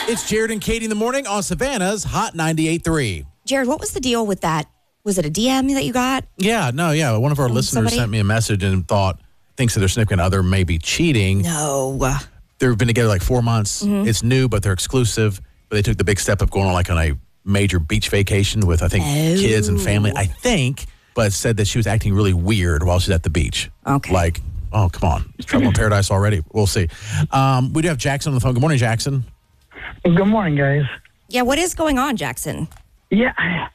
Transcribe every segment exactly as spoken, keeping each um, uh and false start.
It's Jared and Katie in the morning on Savannah's Hot ninety-eight point three. Jared, what was the deal with that? Was it a D M that you got? Yeah, no, yeah. One of our From listeners somebody? sent me a message and thought, thinks that their significant other may be cheating. No. They've been together like four months. Mm-hmm. It's new, but they're exclusive. But they took the big step of going on like on a major beach vacation with, I think, Oh. kids and family. I think, but said that she was acting really weird while she's at the beach. Okay. Like, oh, come on. It's trouble in paradise already. We'll see. Um, we do have Jackson on the phone. Good morning, Jackson. Good morning, guys. Yeah, what is going on, Jackson? Yeah, I,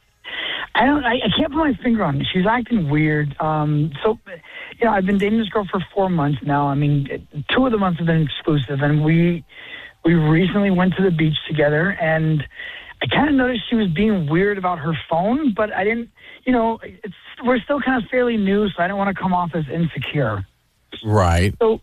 I don't. I, I can't put my finger on it. She's acting weird. Um, so, you know, I've been dating this girl for four months now. I mean, two of the months have been exclusive, and we we recently went to the beach together, and I kind of noticed she was being weird about her phone, but I didn't. You know, it's we're still kind of fairly new, so I don't want to come off as insecure. Right. So.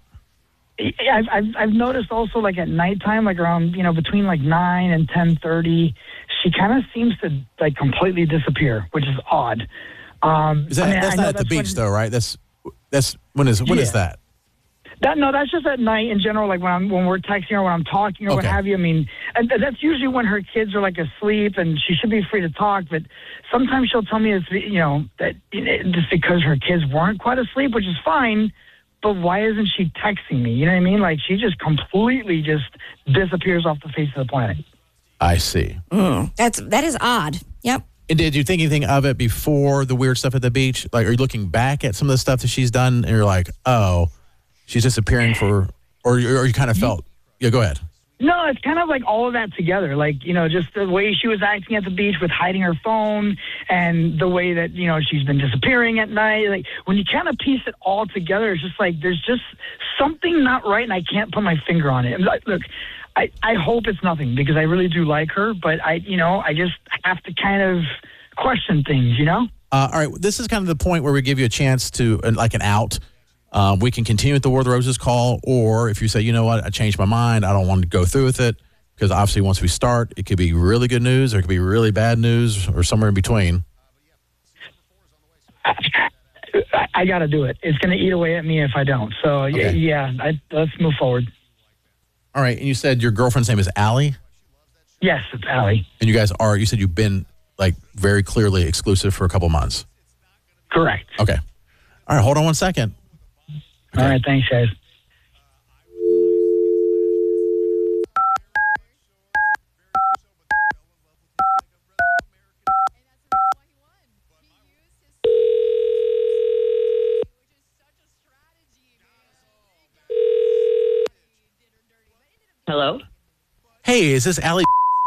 I've, I've I've noticed also, like at nighttime, like around, you know, between like nine and ten thirty, she kind of seems to like completely disappear, which is odd. Um, Is that, I mean, that's I not know at the that's beach, when, though, right? That's that's when is when is Yeah. that? That no, that's just at night in general. Like when I'm when we're texting or when I'm talking or what Okay. have you. I mean, and th- that's usually when her kids are like asleep and she should be free to talk. But sometimes she'll tell me it's, you know, that it, just because her kids weren't quite asleep, which is fine. But why isn't she texting me? You know what I mean? Like she just completely just disappears off the face of the planet. I see. Mm, that's that is odd. Yep. And did you think anything of it before the weird stuff at the beach? Like, are you looking back at some of the stuff that she's done and you're like, oh, she's disappearing for, or, you- or you kind of felt, yeah, go ahead. No, it's kind of like all of that together. Like, you know, just the way she was acting at the beach with hiding her phone and the way that, you know, she's been disappearing at night. Like, when you kind of piece it all together, it's just like there's just something not right, and I can't put my finger on it. And, like, look, I, I hope it's nothing because I really do like her, but I, you know, I just have to kind of question things, you know? Uh, all right, this is kind of the point where we give you a chance to, uh, like an out. Um, we can continue with the War of the Roses call, or if you say, you know what, I changed my mind, I don't want to go through with it, because obviously once we start, it could be really good news, or it could be really bad news, or somewhere in between. I, I got to do it. It's going to eat away at me if I don't. So, Okay. yeah, I, let's move forward. All right, and you said your girlfriend's name is Allie, Yes, it's Allie. and you guys are, you said you've been, like, very clearly exclusive for a couple months. Correct. Okay. All right, hold on one second. All right, thanks, guys. Hello? Hey, is this Allie?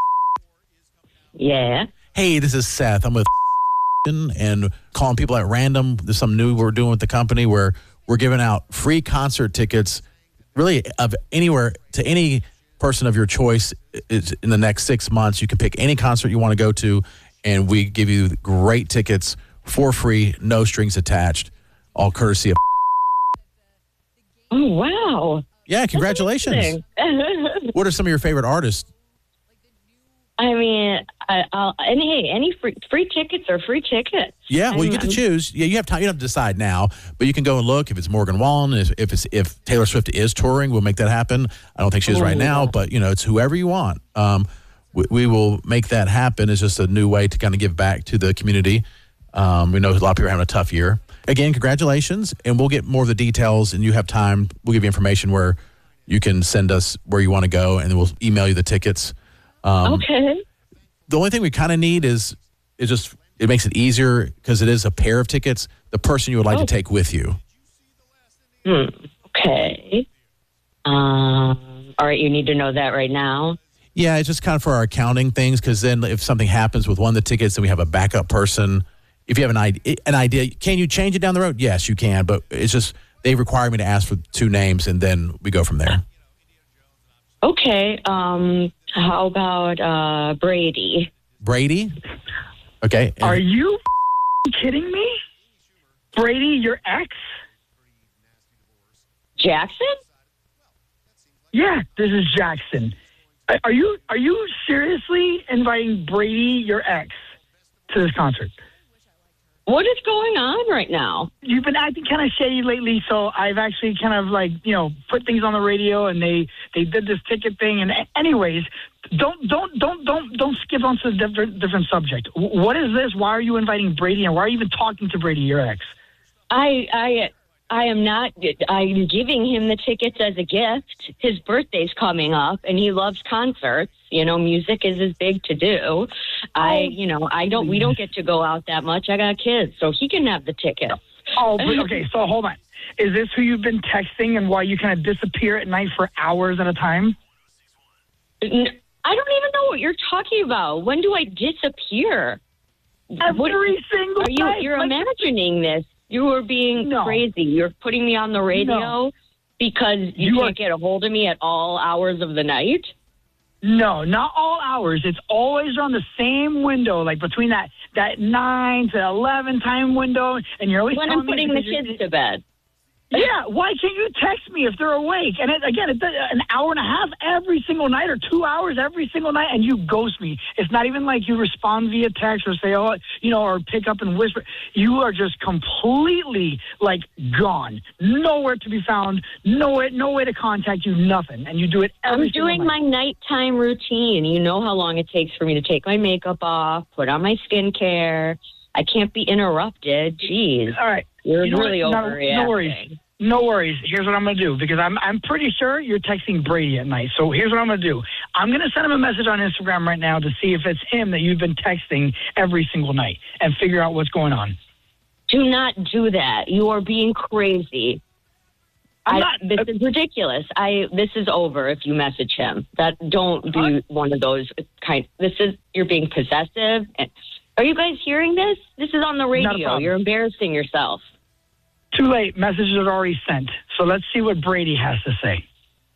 Yeah. Hey, this is Seth. I'm with and calling people at random. There's something new we're doing with the company where we're giving out free concert tickets, really of anywhere to any person of your choice is in the next six months. You can pick any concert you want to go to, and we give you great tickets for free, no strings attached, all courtesy of. Oh, wow. Yeah, congratulations. What are some of your favorite artists? I mean, I, I'll, any any free, free tickets are free tickets. Yeah, well, you I'm- get to I'm- choose. Yeah, you have time. You don't have to decide now, but you can go and look. If it's Morgan Wallen, if if, it's, if Taylor Swift is touring, we'll make that happen. I don't think she is right Oh, now, yeah. but you know, it's whoever you want. Um, we, we will make that happen. It's just a new way to kind of give back to the community. Um, we know a lot of people are having a tough year. Again, congratulations, and we'll get more of the details. And you have time. We'll give you information where you can send us where you want to go, and then we'll email you the tickets. Um, Okay. The only thing we kind of need is is just it makes it easier because it is a pair of tickets. The person you would like Oh. to take with you. Hmm. Okay. Um. All right. You need to know that right now. Yeah, it's just kind of for our accounting things because then if something happens with one of the tickets, then we have a backup person. If you have an idea, an idea, can you change it down the road? Yes, you can, but it's just they require me to ask for two names and then we go from there. Okay. Um. How about uh Brady? Brady. Okay. and- Are you kidding me? Brady, your ex? Jackson? Yeah, this is Jackson. Are- Are you are you seriously inviting Brady, your ex, to this concert? What is going on right now? You've been acting kind of shady lately, so I've actually kind of like, you know, put things on the radio, and they, they did this ticket thing. And anyways, don't don't don't don't don't skip onto a different different subject. What is this? Why are you inviting Brady, and why are you even talking to Brady, your ex? I I I am not. I'm giving him the tickets as a gift. His birthday's coming up, and he loves concerts. You know, music is his big to do. I, you know, I don't. We don't get to go out that much. I got kids, so he can have the tickets. Oh, but, okay. So hold on. Is this who you've been texting, and why you kind of disappear at night for hours at a time? I don't even know what you're talking about. When do I disappear? Every what, single are you, night. You're like, imagining this. You are being no. crazy. You're putting me on the radio no. because you, you can't are, get a hold of me at all hours of the night? No, not all hours. It's always on the same window, like between that, that nine to eleven time window, and you're always when telling I'm putting me the kids to bed. Yeah, why can't you text me if they're awake? And it, again, it's an hour and a half every single night, or two hours every single night, and you ghost me. It's not even like you respond via text or say, oh, you know, or pick up and whisper. You are just completely, like, gone. Nowhere to be found, nowhere, no way to contact you, nothing. And you do it every I'm doing single night. my nighttime routine. You know how long it takes for me to take my makeup off, put on my skincare. I can't be interrupted. Jeez. All right. You're You know really what? No- overreacting. No worries. No worries. Here's what I'm going to do, because I'm I'm pretty sure you're texting Brady at night. So here's what I'm going to do. I'm going to send him a message on Instagram right now to see if it's him that you've been texting every single night and figure out what's going on. Do not do that. You are being crazy. I'm I, not, this uh, is ridiculous. I this is over if you message him. That don't be What? one of those kind. This is you're being possessive. Are you guys hearing this? This is on the radio. problem. You're embarrassing yourself. Too late. Messages are already sent. So let's see what Brady has to say.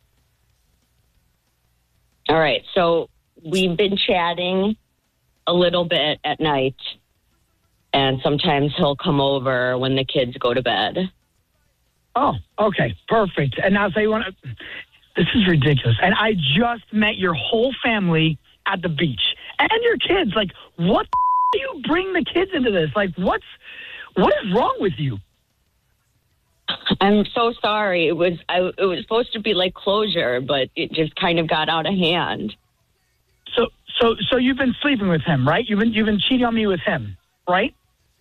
All right. So we've been chatting a little bit at night, and sometimes he'll come over when the kids go to bed. Oh, okay. Perfect. And now say you want to... This is ridiculous. And I just met your whole family at the beach. And your kids. Like, what the do you bring the kids into this? Like, what's... What is wrong with you? I'm so sorry. It was I, it was supposed to be like closure, but it just kind of got out of hand. So, so, so you've been sleeping with him, right? You've been, you've been cheating on me with him, right?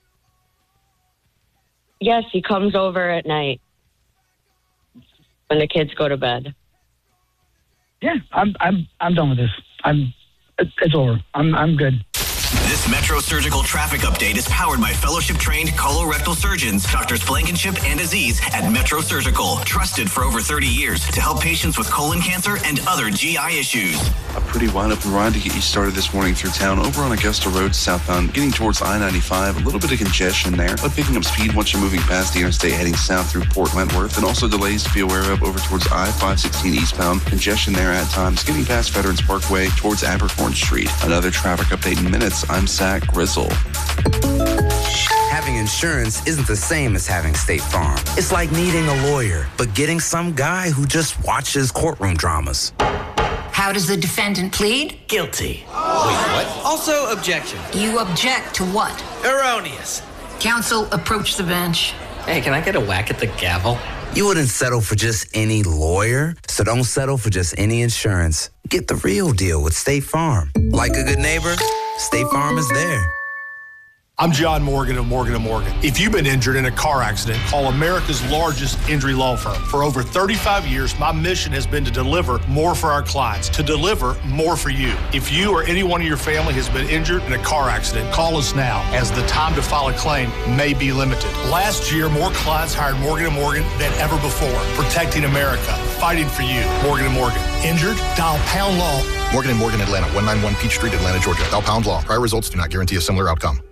Yes, he comes over at night when the kids go to bed. Yeah, I'm, I'm, I'm done with this. I'm, it's over. I'm, I'm good. This Metro Surgical traffic update is powered by fellowship-trained colorectal surgeons, Doctors Blankenship and Aziz at Metro Surgical, trusted for over thirty years to help patients with colon cancer and other G I issues. A pretty wide-open ride to get you started this morning through town. Over on Augusta Road southbound, getting towards I ninety-five. A little bit of congestion there, but picking up speed once you're moving past the interstate heading south through Port Wentworth. And also delays to be aware of over towards I five sixteen eastbound. Congestion there at times, getting past Veterans Parkway towards Abercorn Street. Another traffic update in minutes. I'm Zach Grizzle. Having insurance isn't the same as having State Farm. It's like needing a lawyer, but getting some guy who just watches courtroom dramas. How does the defendant plead? Guilty. Wait, what? Also, objection. You object to what? Erroneous. Counsel, approach the bench. Hey, can I get a whack at the gavel? You wouldn't settle for just any lawyer, so don't settle for just any insurance. Get the real deal with State Farm. Like a good neighbor, State Farm is there. I'm John Morgan of Morgan and Morgan. If you've been injured in a car accident, call America's largest injury law firm. For over thirty-five years, my mission has been to deliver more for our clients, to deliver more for you. If you or anyone in your family has been injured in a car accident, call us now, as the time to file a claim may be limited. Last year, more clients hired Morgan and Morgan than ever before, protecting America, fighting for you. Morgan and Morgan. Injured? Dial pound law. Morgan and Morgan Atlanta, one ninety-one Peach Street, Atlanta, Georgia. Dial pound law. Prior results do not guarantee a similar outcome.